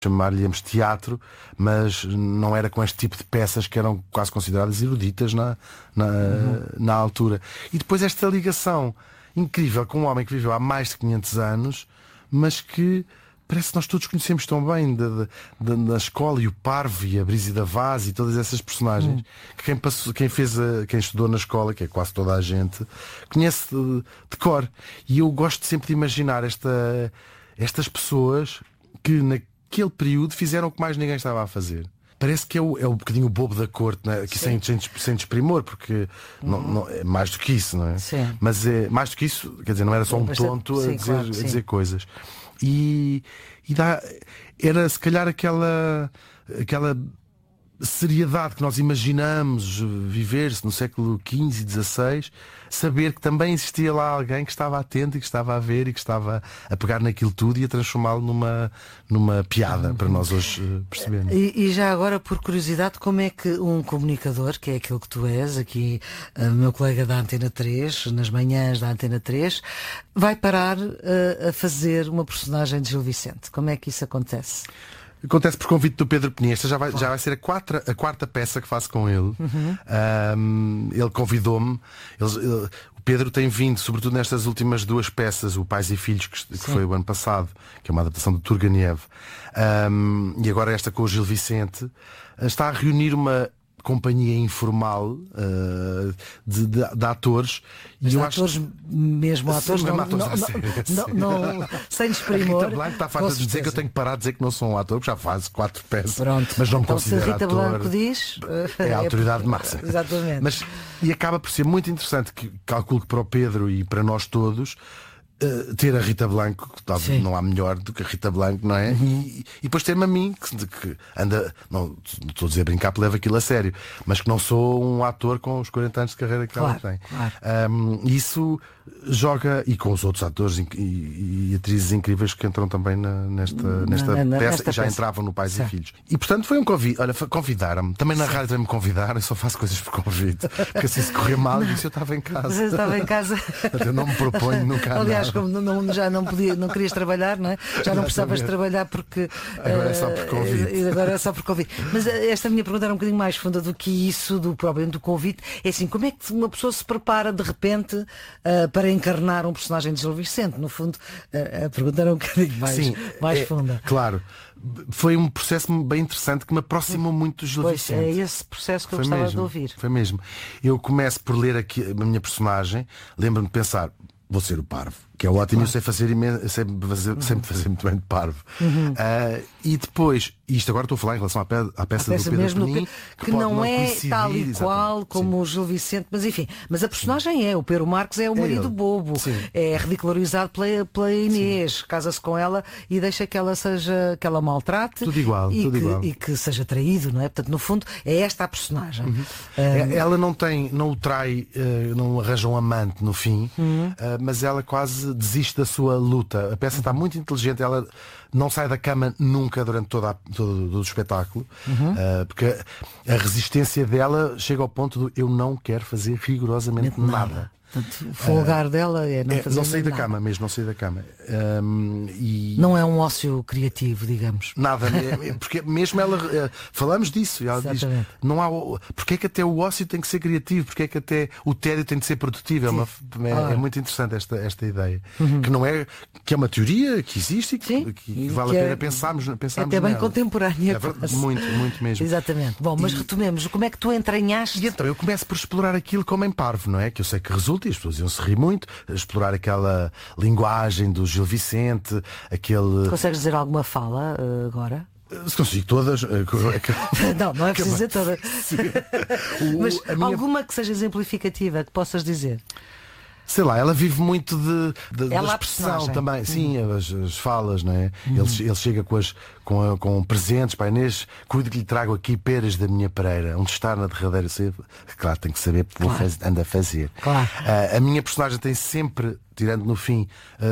chamar-lhe-íamos teatro, mas não era com este tipo de peças que eram quase consideradas eruditas na altura. E depois esta ligação incrível com um homem que viveu há mais de 500 anos, mas que parece que nós todos conhecemos tão bem da escola, e o Parvo e a Brígida Vaz e todas essas personagens que quem estudou na escola, que é quase toda a gente, conhece de cor. E eu gosto sempre de imaginar estas pessoas que naquele período fizeram o que mais ninguém estava a fazer. Parece que é um bocadinho o bobo da corte, né? Que sem desprimor, porque não, é mais do que isso, não é? Sim. Mas é mais do que isso, quer dizer, não era só um tonto a dizer coisas. E era se calhar aquela seriedade que nós imaginamos viver-se no século XV e XVI, saber que também existia lá alguém que estava atento e que estava a ver e que estava a pegar naquilo tudo e a transformá-lo numa piada para nós hoje percebermos. E já agora, por curiosidade, como é que um comunicador, que é aquilo que tu és, aqui meu colega da Antena 3, nas manhãs da Antena 3, vai parar a fazer uma personagem de Gil Vicente? Como é que isso acontece? Acontece por convite do Pedro Peninha. Esta já vai ser a quarta peça que faço com ele. Ele convidou-me. O Pedro tem vindo, sobretudo nestas últimas duas peças, o Pais e Filhos, que foi o ano passado, que é uma adaptação do Turgenev, e agora esta com o Gil Vicente, está a reunir uma companhia informal de atores. Mas atores, mesmo atores, não, sem desprimor. A Rita Blanco está farta de dizer que eu tenho que parar de dizer que não sou um ator, porque já faz 4 peças. Pronto. Mas não me então, considero se a Rita ator. Blanco diz, é a autoridade máxima. Exatamente. E acaba por ser muito interessante, que calculo que para o Pedro e para nós todos, ter a Rita Blanco, que talvez não há melhor do que a Rita Blanco, não é? E depois ter-me a mim, que anda, não estou a dizer brincar, porque levo aquilo a sério, mas que não sou um ator com os 40 anos de carreira que ela tem. Claro. Isso joga, e com os outros atores e atrizes incríveis que entram também nesta peça, e já entravam no Pais e Filhos. E portanto foi um convite. Olha, convidaram-me. Também na rádio também me convidaram, eu só faço coisas por convite. Porque assim, se correr mal, eu disse, eu estava em casa. Você estava em casa. Eu não me proponho nunca. Aliás, como já não querias trabalhar, não é? Já não precisavas de trabalhar porque agora é só por convite. Agora é só por convite. Mas esta minha pergunta era um bocadinho mais funda do que isso, do problema do convite. É assim, como é que uma pessoa se prepara de repente para encarnar um personagem de Gil Vicente? No fundo, a pergunta era um bocadinho mais funda. Claro. Foi um processo bem interessante que me aproximou muito do Gil Vicente. É esse processo que eu gostava de ouvir. Foi mesmo. Eu começo por ler aqui a minha personagem, lembro-me de pensar, vou ser o Parvo, que é ótimo, eu sei fazer sempre fazer muito bem de Parvo. E depois, isto agora estou a falar em relação à peça do Pedro Penin, que não é tal e qual como o Gil Vicente, mas enfim, mas a personagem o Pedro Marques é o marido bobo, é ridicularizado pela Inês, casa-se com ela e deixa que ela maltrate, tudo igual. E que seja traído, não é? Portanto, no fundo, é esta a personagem. Ela não o trai, não arranja um amante no fim, mas ela quase desiste da sua luta. A peça está muito inteligente, ela não sai da cama nunca durante todo o espetáculo, porque a resistência dela chega ao ponto de eu não quero fazer rigorosamente nada. Portanto, o folgar dela é não fazer não sair da nada. cama mesmo, não sair da cama. Não é um ócio criativo, digamos. Nada, porque mesmo ela, falamos disso, ela diz, não há, porque é que até o ócio tem que ser criativo, porque é que até o tédio tem de ser produtivo. É muito interessante esta ideia, que não é, que é uma teoria que existe e que vale a pena pensarmos até bem contemporânea. Muito mesmo. Exatamente. Bom, mas retomemos, como é que tu entranhaste? E então eu começo por explorar aquilo como em Parvo, não é? Que eu sei que resulta, e as pessoas iam se rir muito, explorar aquela linguagem do Gil Vicente, aquele... Consegues dizer alguma fala agora? Se consigo todas. Não é preciso dizer todas. Mas alguma que seja exemplificativa, que possas dizer? Sei lá, ela vive muito da expressão também. Sim, as falas, não é? Ele chega com presentes para a Inês. Cuido que lhe trago aqui peras da minha pereira, onde está na derradeira cedo. Claro, tem que saber porque anda a fazer. Claro. A minha personagem tem sempre, tirando no fim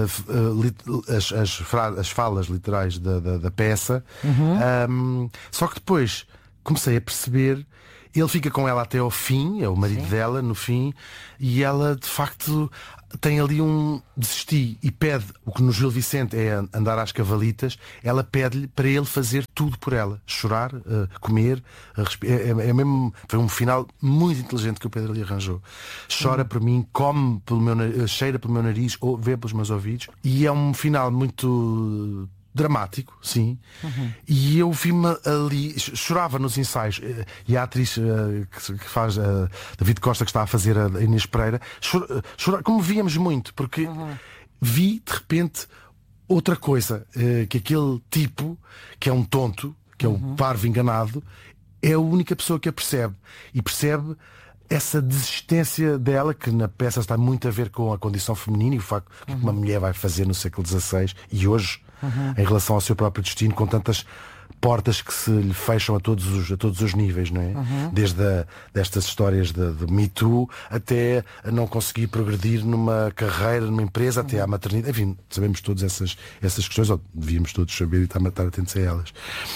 as falas literais da peça, só que depois comecei a perceber Ele fica com ela até ao fim, é o marido dela no fim, e ela de facto tem ali um desistir e pede, o que no Gil Vicente é andar às cavalitas, ela pede-lhe para ele fazer tudo por ela, chorar, comer, é mesmo, foi um final muito inteligente que o Pedro lhe arranjou. Chora por mim, come pelo meu, cheira pelo meu nariz, ou vê pelos meus ouvidos, e é um final muito dramático, sim. E eu vi-me ali, chorava nos ensaios, e a atriz que faz David Costa, que está a fazer a Inês Pereira, chorava, como víamos muito, porque vi de repente outra coisa, que aquele tipo que é um tonto, que é o parvo enganado, é a única pessoa que a percebe, e percebe essa desistência dela, que na peça está muito a ver com a condição feminina e o facto que uma mulher vai fazer no século XVI e hoje, em relação ao seu próprio destino, com tantas portas que se lhe fecham a todos os níveis, não é? Desde destas histórias de Me Too até a não conseguir progredir numa carreira, numa empresa, até à maternidade. Enfim, sabemos todas essas questões, ou devíamos todos saber e estar atentos a elas.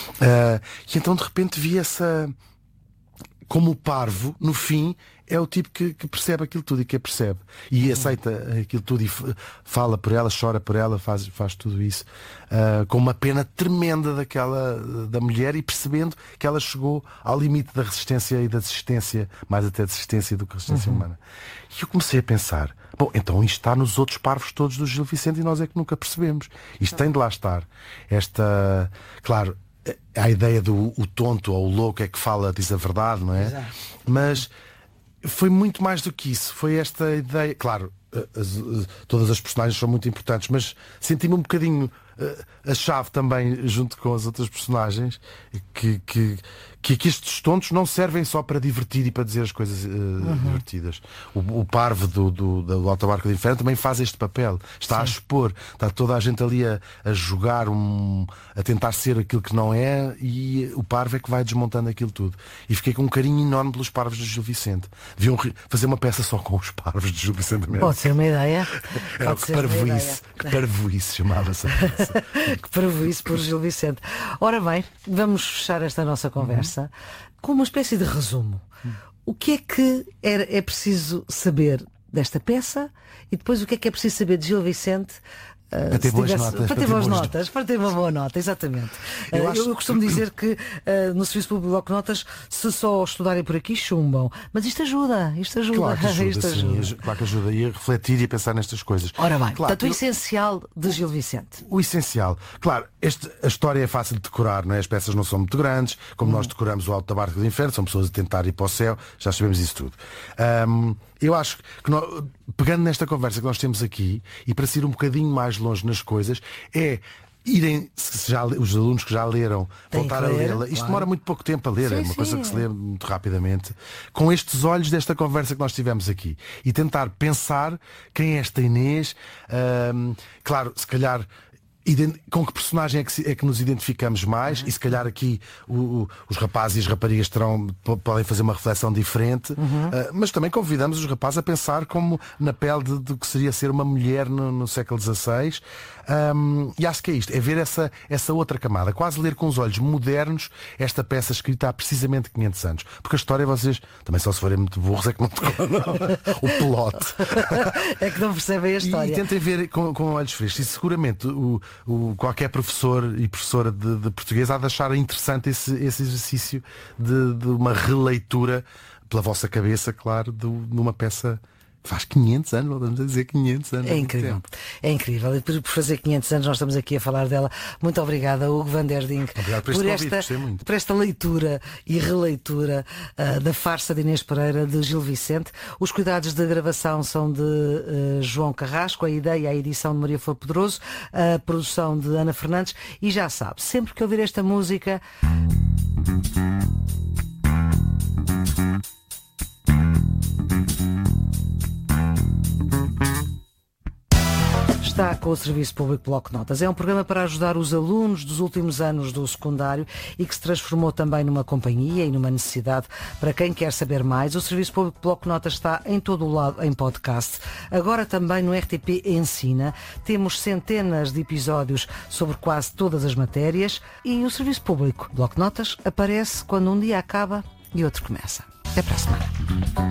E então de repente vi essa... Como o parvo, no fim, é o tipo que percebe aquilo tudo e que a percebe. E aceita aquilo tudo e fala por ela, chora por ela, faz tudo isso. Com uma pena tremenda da mulher, e percebendo que ela chegou ao limite da resistência e da desistência, mais até desistência do que resistência humana. E eu comecei a pensar, bom, então isto está nos outros parvos todos do Gil Vicente e nós é que nunca percebemos. Isto tem de lá estar. Claro, a ideia do o tonto ou o louco é que fala, diz a verdade, não é? Exato. Mas foi muito mais do que isso. Foi esta ideia. Claro, todas as personagens são muito importantes, mas senti-me um bocadinho a chave também, junto com as outras personagens, que estes tontos não servem só para divertir e para dizer as coisas divertidas. O parvo do Alta Barca do Inferno também faz este papel. Está a expor, está toda a gente ali a jogar, a tentar ser aquilo que não é, e o parvo é que vai desmontando aquilo tudo. E fiquei com um carinho enorme pelos parvos do Gil Vicente. Deviam fazer uma peça só com os parvos do Gil Vicente mesmo. Pode ser uma ideia. Era que parvoíce chamava-se. Que parvoíce por Gil Vicente. Ora bem, vamos fechar esta nossa conversa com uma espécie de resumo. O que é que é preciso saber desta peça, e depois o que é preciso saber de Gil Vicente para ter boas notas. Para ter boas notas, para ter uma boa nota, exatamente. Eu costumo dizer que no Serviço Público Bloco de Notas, se só estudarem por aqui, chumbam. Mas isto ajuda. Claro que ajuda, claro que ajuda. E a refletir e a pensar nestas coisas. Ora bem, claro, portanto, o essencial de Gil Vicente. O essencial. Claro, a história é fácil de decorar, não é? As peças não são muito grandes, como nós decoramos o Alto da Barca do Inferno, são pessoas a tentar ir para o céu, já sabemos isso tudo. Eu acho que pegando nesta conversa que nós temos aqui, e para ir um bocadinho mais longe nas coisas, irem, os alunos que já leram, voltar a lê-la. Isto demora muito pouco tempo a ler, é uma coisa que se lê muito rapidamente, com estes olhos desta conversa que nós tivemos aqui, e tentar pensar quem é esta Inês. Claro, se calhar com que personagem é que nos identificamos mais, e se calhar aqui os rapazes e as raparigas podem fazer uma reflexão diferente, mas também convidamos os rapazes a pensar como na pele do que seria ser uma mulher no século XVI, e acho que é isto, é ver essa outra camada, quase ler com os olhos modernos esta peça escrita há precisamente 500 anos, porque a história, vocês também, só se forem muito burros, é que não o plot é que não percebem a história, e tentem ver com olhos frescos, e seguramente qualquer professor e professora de português há de achar interessante esse exercício de uma releitura pela vossa cabeça, claro, de uma peça que faz 500 anos, vamos dizer 500 anos. É incrível, é incrível. E por fazer 500 anos nós estamos aqui a falar dela. Muito obrigada, Hugo van der Ding, por esta leitura e releitura da farsa de Inês Pereira, de Gil Vicente. Os cuidados de gravação são de João Carrasco, a ideia e a edição de Maria Flor Pedroso, a produção de Ana Fernandes, e já sabe, sempre que ouvir esta música, está com o Serviço Público Bloco de Notas. É um programa para ajudar os alunos dos últimos anos do secundário e que se transformou também numa companhia e numa necessidade para quem quer saber mais. O Serviço Público Bloco de Notas está em todo o lado em podcast. Agora também no RTP Ensina. Temos centenas de episódios sobre quase todas as matérias, e o Serviço Público Bloco de Notas aparece quando um dia acaba e outro começa. Até para a semana.